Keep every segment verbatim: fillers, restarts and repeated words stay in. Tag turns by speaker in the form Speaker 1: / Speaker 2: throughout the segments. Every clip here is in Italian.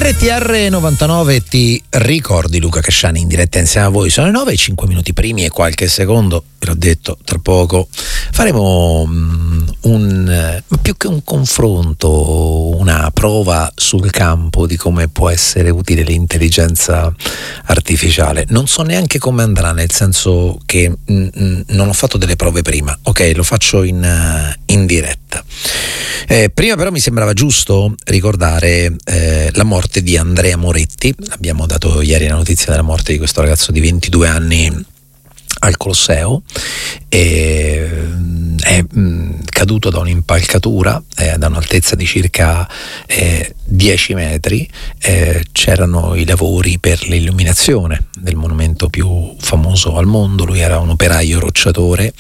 Speaker 1: R T R novantanove ti ricordi Luca Casciani in diretta insieme a voi. Sono le nove e cinque minuti primi e qualche secondo, ve l'ho detto, tra poco faremo um, un più che un confronto, una prova sul campo di come può essere utile l'intelligenza artificiale. Non so neanche come andrà, nel senso che mm, non ho fatto delle prove prima, ok, lo faccio in, uh, in diretta. Eh, prima però mi sembrava giusto ricordare eh, la morte di Andrea Moretti. Abbiamo dato ieri la notizia della morte di questo ragazzo di ventidue anni al Colosseo. E, è mh, caduto da un'impalcatura eh, da un'altezza di circa eh, dieci metri. Eh, c'erano i lavori per l'illuminazione del monumento più famoso al mondo. Lui era un operaio rocciatore,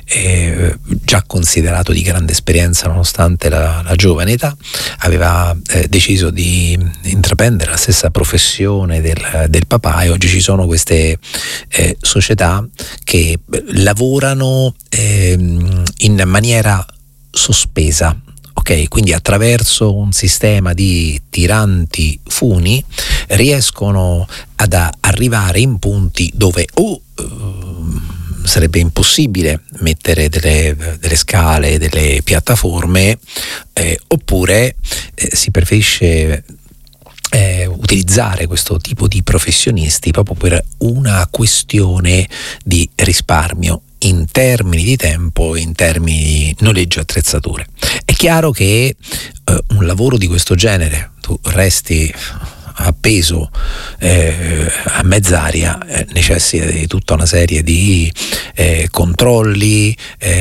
Speaker 1: eh, già considerato di grande esperienza nonostante la, la giovane età. Aveva eh, deciso di intraprendere la stessa professione del, del papà, e oggi ci sono queste eh, società che lavorano eh, in maniera sospesa, ok? Quindi attraverso un sistema di tiranti funi riescono ad a, arrivare in punti dove o uh, sarebbe impossibile mettere delle, delle scale, delle piattaforme, eh, oppure eh, si preferisce Eh, utilizzare questo tipo di professionisti proprio per una questione di risparmio in termini di tempo, in termini di noleggio attrezzature. È chiaro che eh, un lavoro di questo genere, tu resti appeso eh, a mezz'aria, eh, necessita di tutta una serie di eh, controlli,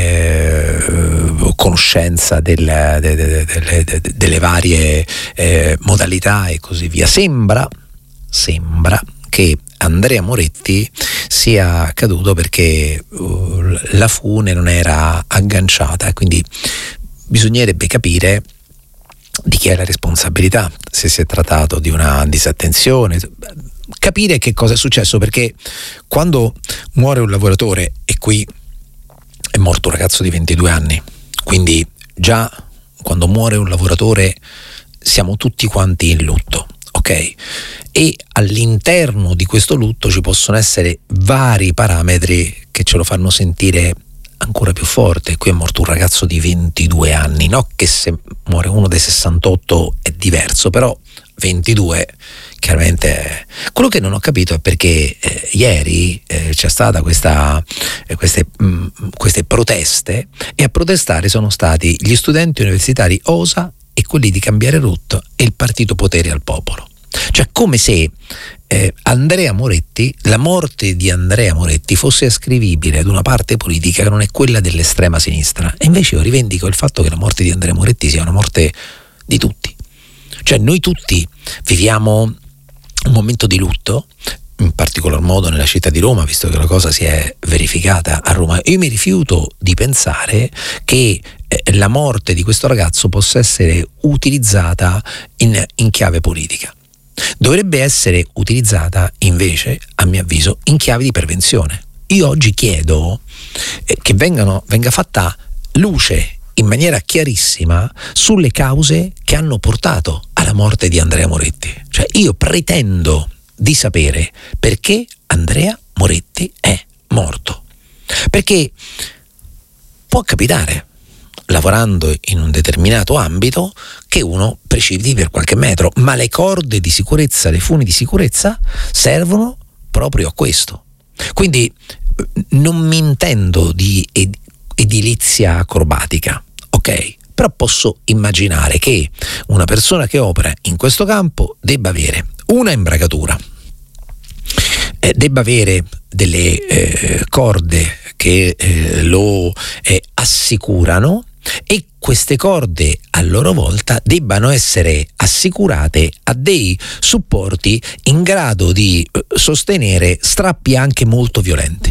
Speaker 1: eh, conoscenza del, de, de, de, de, de, delle varie eh, modalità e così via. Sembra, sembra che Andrea Moretti sia caduto perché uh, la fune non era agganciata, e quindi bisognerebbe capire di chi è la responsabilità, se si è trattato di una disattenzione, capire che cosa è successo, perché quando muore un lavoratore, e qui è morto un ragazzo di ventidue anni, quindi già quando muore un lavoratore siamo tutti quanti in lutto, ok? E all'interno di questo lutto ci possono essere vari parametri che ce lo fanno sentire ancora più forte. Qui è morto un ragazzo di ventidue anni, no che se muore uno dei sessantotto è diverso, però ventidue chiaramente è... Quello che non ho capito è perché eh, ieri eh, c'è stata questa eh, queste, mh, queste proteste, e a protestare sono stati gli studenti universitari O S A e quelli di Cambiare Rotta e il partito Potere al Popolo. Cioè, come se eh, Andrea Moretti, la morte di Andrea Moretti fosse ascrivibile ad una parte politica che non è quella dell'estrema sinistra. E invece io rivendico il fatto che la morte di Andrea Moretti sia una morte di tutti. Cioè, noi tutti viviamo un momento di lutto, in particolar modo nella città di Roma, visto che la cosa si è verificata a Roma. Io mi rifiuto di pensare che eh, la morte di questo ragazzo possa essere utilizzata in, in chiave politica. Dovrebbe essere utilizzata invece, a mio avviso, in chiave di prevenzione. Io oggi chiedo eh, che vengano, venga fatta luce in maniera chiarissima sulle cause che hanno portato alla morte di Andrea Moretti. Cioè, io pretendo di sapere perché Andrea Moretti è morto. Perché può capitare, lavorando in un determinato ambito, che uno precipiti per qualche metro, ma le corde di sicurezza, le funi di sicurezza servono proprio a questo. Quindi non mi intendo di ed- edilizia acrobatica, ok? Però posso immaginare che una persona che opera in questo campo debba avere una imbragatura, eh, debba avere delle eh, corde che eh, lo eh, assicurano, e queste corde a loro volta debbano essere assicurate a dei supporti in grado di sostenere strappi anche molto violenti.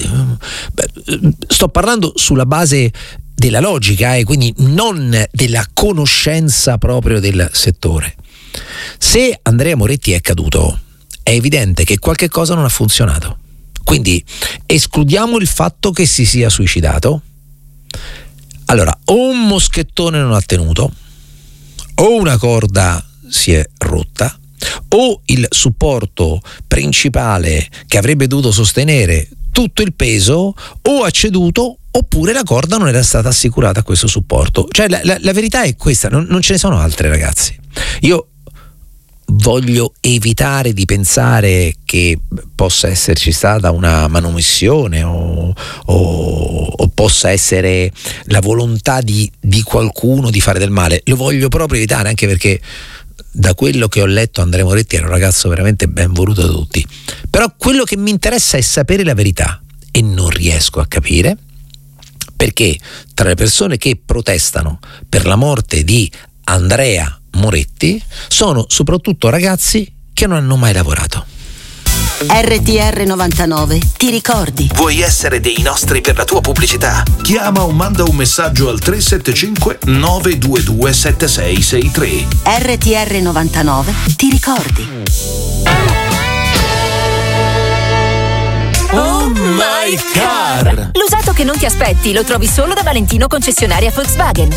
Speaker 1: Sto parlando sulla base della logica e eh, quindi non della conoscenza proprio del settore. Se Andrea Moretti è caduto, è evidente che qualche cosa non ha funzionato. Quindi escludiamo il fatto che si sia suicidato. Allora, o un moschettone non ha tenuto, o una corda si è rotta, o il supporto principale che avrebbe dovuto sostenere tutto il peso o ha ceduto, oppure la corda non era stata assicurata a questo supporto. Cioè la, la, la verità è questa, non, non ce ne sono altre, ragazzi. Io voglio evitare di pensare che possa esserci stata una manomissione o, o, o possa essere la volontà di, di qualcuno di fare del male. Lo voglio proprio evitare, anche perché da quello che ho letto Andrea Moretti era un ragazzo veramente ben voluto da tutti. Però quello che mi interessa è sapere la verità, e non riesco a capire perché tra le persone che protestano per la morte di Andrea Moretti sono soprattutto ragazzi che non hanno mai lavorato.
Speaker 2: R T R novantanove, ti ricordi?
Speaker 3: Vuoi essere dei nostri per la tua pubblicità? Chiama o manda un messaggio al tre sette cinque nove due due sette sei sei tre.
Speaker 2: R T R novantanove, ti ricordi?
Speaker 4: Oh my car! L'usato che non ti aspetti lo trovi solo da Valentino concessionaria Volkswagen.